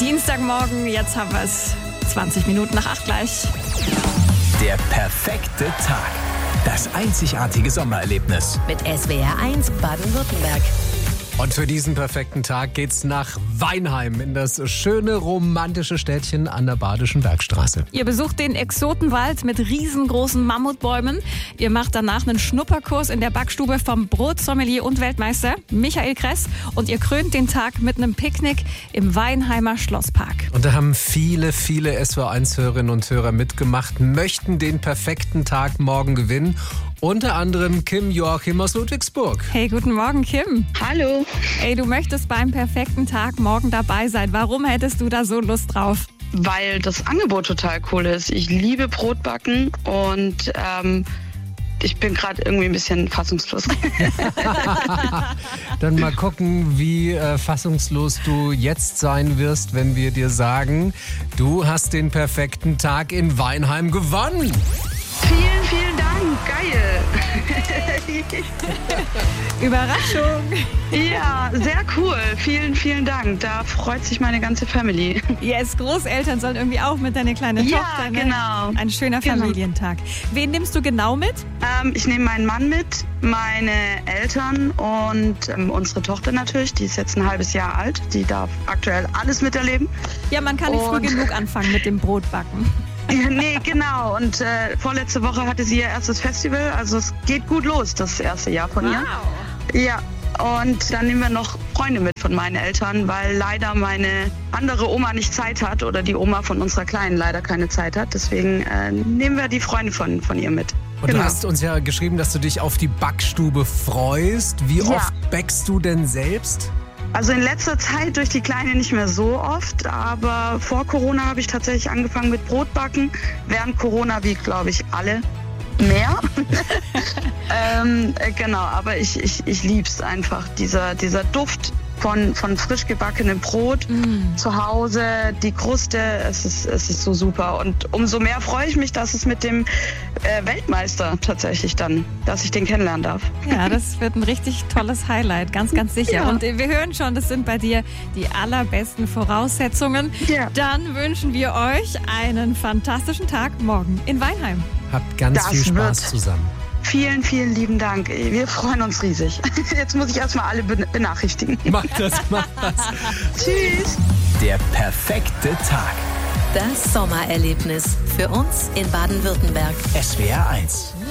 Dienstagmorgen, jetzt haben wir es 20 Minuten nach 8 gleich. Der perfekte Tag. Das einzigartige Sommererlebnis. Mit SWR 1 Baden-Württemberg. Und für diesen perfekten Tag geht's nach Weinheim in das schöne romantische Städtchen an der Badischen Bergstraße. Ihr besucht den Exotenwald mit riesengroßen Mammutbäumen. Ihr macht danach einen Schnupperkurs in der Backstube vom Brotsommelier und Weltmeister Michael Kress. Und ihr krönt den Tag mit einem Picknick im Weinheimer Schlosspark. Und da haben viele SWR1-Hörerinnen und Hörer mitgemacht, möchten den perfekten Tag morgen gewinnen. Unter anderem Kim Joachim aus Ludwigsburg. Hey, guten Morgen, Kim. Hallo. Ey, du möchtest beim perfekten Tag morgen dabei sein. Warum hättest du da so Lust drauf? Weil das Angebot total cool ist. Ich liebe Brotbacken und ich bin gerade irgendwie ein bisschen fassungslos. Dann mal gucken, wie fassungslos du jetzt sein wirst, wenn wir dir sagen, du hast den perfekten Tag in Weinheim gewonnen. Vielen Dank. Geil. Überraschung. Ja, sehr cool. Vielen Dank. Da freut sich meine ganze Family. Yes, Großeltern sollen irgendwie auch mit, deiner kleinen Ja, Tochter. Ne? genau. Ein schöner Genau. Familientag. Wen nimmst du genau mit? Ich nehme meinen Mann mit, meine Eltern und unsere Tochter natürlich. Die ist jetzt ein halbes Jahr alt. Die darf aktuell alles miterleben. Ja, man kann nicht früh Und- genug anfangen mit dem Brotbacken. Nee, genau. Und vorletzte Woche hatte sie ihr erstes Festival. Also es geht gut los, das erste Jahr von ihr. Ja. Und dann nehmen wir noch Freunde mit von meinen Eltern, weil leider meine andere Oma nicht Zeit hat oder die Oma von unserer Kleinen leider keine Zeit hat. Deswegen nehmen wir die Freunde von ihr mit. Und Genau. du hast uns ja geschrieben, dass du dich auf die Backstube freust. Wie Ja. oft backst du denn selbst? Also in letzter Zeit durch die Kleine nicht mehr so oft, aber vor Corona habe ich tatsächlich angefangen mit Brotbacken. Während Corona, wie glaube ich alle, mehr. Genau, aber ich lieb's einfach, dieser Duft von frisch gebackenem Brot zu Hause, die Kruste, es ist so super. Und umso mehr freue ich mich, dass es mit dem Weltmeister tatsächlich dann, dass ich den kennenlernen darf. Ja, das wird ein richtig tolles Highlight, ganz sicher. Ja. Und wir hören schon, das sind bei dir die allerbesten Voraussetzungen. Ja. Dann wünschen wir euch einen fantastischen Tag morgen in Weinheim. Habt ganz Das viel Spaß wird- zusammen. Vielen lieben Dank. Wir freuen uns riesig. Jetzt muss ich erstmal alle benachrichtigen. Mach das. Tschüss. Der perfekte Tag. Das Sommererlebnis für uns in Baden-Württemberg. SWR1.